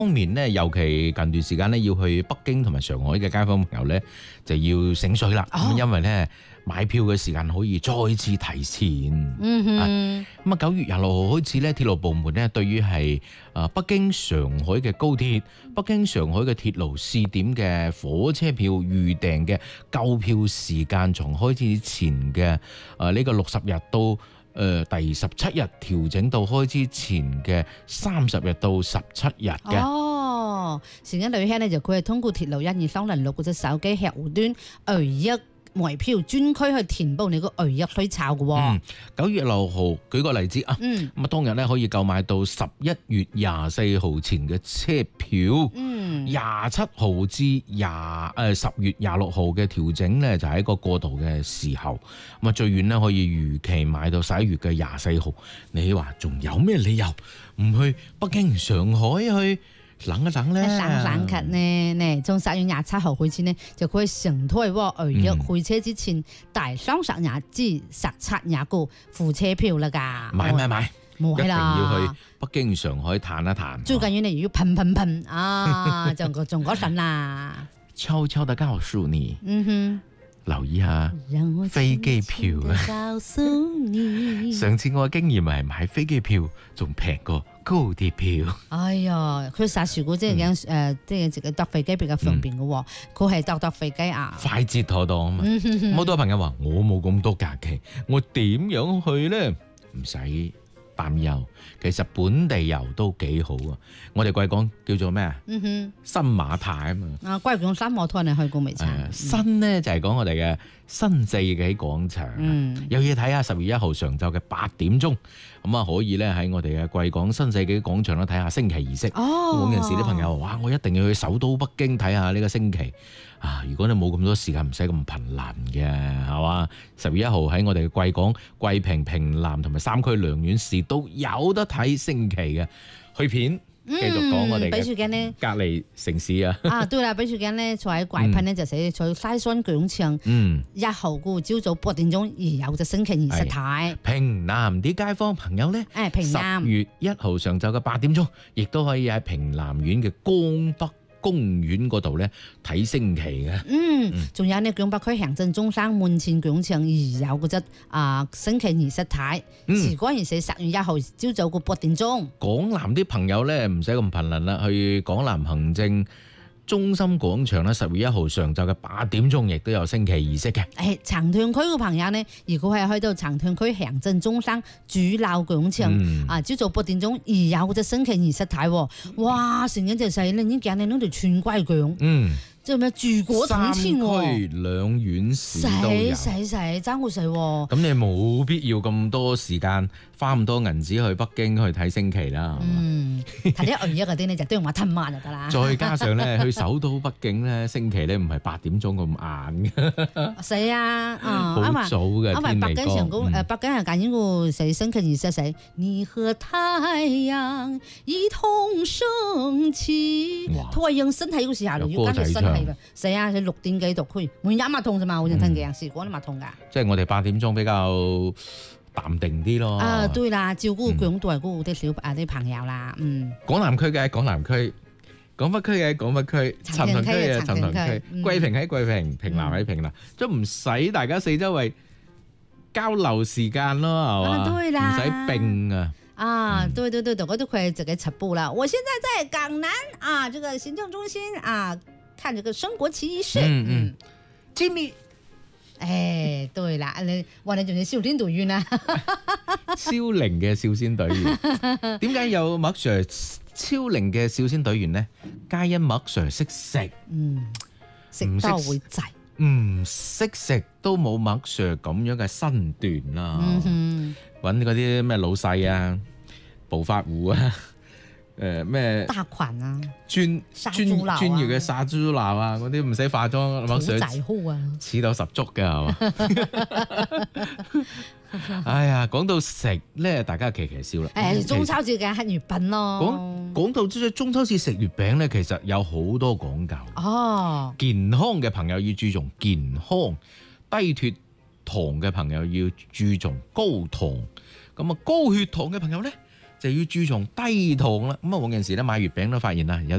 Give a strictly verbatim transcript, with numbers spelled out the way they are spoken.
方面咧，尤其近段時間咧要去北京同埋上海嘅街坊朋友咧，就要醒水啦。咁、哦、因為咧買票嘅時間可以再次提前。嗯哼。咁啊，九月廿六號開始咧，鐵路部門咧對於係啊北京、上海嘅高鐵、北京、上海嘅鐵路試點嘅火車票預訂嘅購票時間，從開始前嘅啊呢個六十日到誒、呃、第十七日調整到開之前嘅三十日到十七日嘅。 哦，成日旅客呢就佢係通過鐵路一二三零六嗰隻手機客戶端唯一買票專區去填報你個唯一推炒嘅。嗯， 九月六號舉個例子啊，嗯，咁啊當日咧可以購買到十一月廿四號前嘅車票，嗯，廿七號至廿誒十月廿六號嘅調整咧就係一個過渡嘅時候，咁啊最遠咧可以預期買到十一月嘅廿四號。你話仲有咩理由唔去北京、上海去？冷一冷咧， 冷冷咳呢？呢從十月廿七號開始呢，就可以乘退喎唯一開車之前第三十日至十七日個副車票啦㗎。 買買買， 冇係啦， 一定要去北京、上海嘆一嘆。 最緊要你要噴噴噴啊！就仲嗰陣啦。 悄悄地告訴你，嗯哼。留意下飛機票啊！上次我嘅經驗係買飛機票仲平過高鐵票。 哎呀，佢實時估即係咁誒，即係自己搭飛機比較方便嘅喎。佢係搭搭飛機啊， 快捷妥當啊嘛！好多朋友話我冇咁多假期，我點樣去咧？唔使擔憂，其實本地遊都幾好啊！我哋貴港叫做咩啊？嗯哼，新馬泰啊嘛。 啊，貴港新馬泰你去過未？ 誒，新咧就係講我哋嘅新世紀廣場，嗯、有嘢睇下。十月一號上晝嘅八點鐘，咁啊可以咧喺我哋嘅貴港新世紀廣場咧睇下升旗儀式。哦，嗰陣時啲朋友話：哇，我一定要去首都北京睇下呢個升旗。啊，如果你冇咁多時間，唔使咁頻臨嘅，係嘛？十月一號喺我哋嘅貴港、貴平、平南同埋三區良苑市都有得睇升旗嘅。去片。繼續講我哋嘅隔離城市啊！ 啊，對啦，比如講咧，坐喺貴平咧就寫坐西山廣場，嗯，一號個朝早八點鐘而有隻升旗儀式睇。 平南啲街坊朋友咧，誒，平南十月一號上晝嘅八點鐘，亦都可以喺平南苑嘅江北公園嗰度咧睇升旗嘅。嗯， 仲有呢，江北區行政中心門前廣場而有嗰隻啊升旗儀式睇。時光而寫十月一號朝早個八點鐘。 港南啲朋友咧唔使咁頻臨啦，去港南行政中心廣場咧，十月一號上晝嘅八點鐘亦都有升旗儀式嘅。 誒，長屯區嘅朋友呢，如果係去到長屯區行政中心主樓廣場，嗯、啊，朝早八點鐘而有嗰隻升旗儀式睇，哇！成日就細咧，已經見你嗰條串歸腳。嗯。即係咩？住過統遷喎， 三區兩縣市都有， 死死死爭好死喎！ 咁你冇必要咁多時間花咁多銀紙去北京去睇升旗啦，係嘛？ 嗯，睇啲唯一嗰啲咧就都用話吞慢就得啦。 再加上咧去首都北京咧升旗咧唔係八點鐘咁晏嘅， 死啊！啊， 好早嘅天嚟講。北京上高誒，北京係揀呢個寫升旗儀式寫，你和太陽一同升起，太陽升起嗰時候就要跟住升。係㗎，啊！佢六點幾度區，每日馬桶啫嘛，好似聽嘅人時講啲馬桶㗎。 即係我哋八點鐘比較淡定啲咯。 啊，對啦，照顧廣東嗰啲小啊啲朋友啦，嗯。 廣南區嘅廣南區，廣北區嘅廣北區，陳屯區嘅陳屯區，貴平喺貴平，平南喺平南，都唔使大家四周圍交流時間咯，係嘛？ 對啦， 唔使並啊。 啊，對對對對，我都快自己直播啦。我現在在港南啊，這個行政中心啊。看這個升國旗儀式，嗯嗯，Jimmy，誒，對啦，你話你仲係少先隊員啊？ 超齡嘅少先隊員，點解有麥 Sir 超齡嘅少先隊員呢？皆因麥 Sir 識食，嗯， 食多會滯， 唔識食都冇麥 Sir 咁樣嘅身段啦。嗯哼，揾嗰啲咩老細啊、暴發戶啊。誒咩？ 大款啊！ 專專專業嘅殺豬鬧啊！嗰啲唔使化妝，麥 Sir 似到十足嘅係嘛？哎呀，講到食咧，大家騎騎笑啦。 誒，中秋節嘅黑月餅咯。 講講到即係中秋節食月餅咧，其實有好多講究。哦，健康嘅朋友要注重健康，低血糖嘅朋友要注重高糖。咁啊，高血糖嘅朋友咧，就要注重低糖啦。咁啊，嗰陣時咧買月餅都發現啦，有